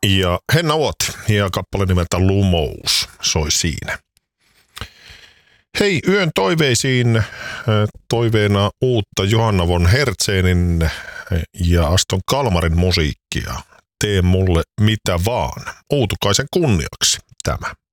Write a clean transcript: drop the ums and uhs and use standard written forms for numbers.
ja Henna Vuoti ja kappale nimeltä Lumous soi siinä. Hei, yön toiveisiin toiveena uutta Johanna von Hertzenin ja Aston Kalmarin musiikkia. Tee mulle mitä vaan. Outukaisen kunniaksi tämä.